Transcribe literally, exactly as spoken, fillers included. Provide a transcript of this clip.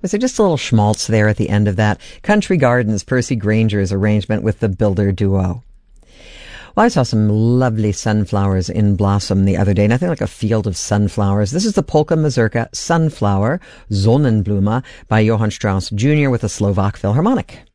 Was there just a little schmaltz there at the end of that? Country Gardens, Percy Granger's arrangement with the Builder Duo. Well, I saw some lovely sunflowers in blossom the other day. Nothing like a field of sunflowers. This is the Polka Mazurka Sunflower, Sonnenblume, by Johann Strauss Junior with the Slovak Philharmonic.